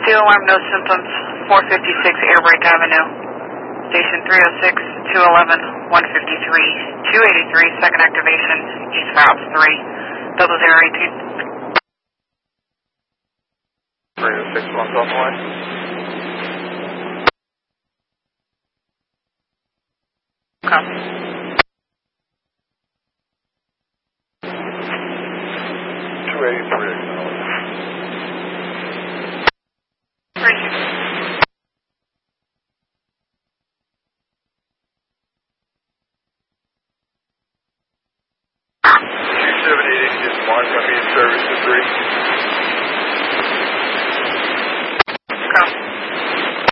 alarm, no symptoms, 456 Airbrake Avenue. Station 306, 211, 153, 283, second activation, East Valve 3, 0018. 306, one's on the way. Copy. 283. Thank you. 278 is 1, going to be in service to 3.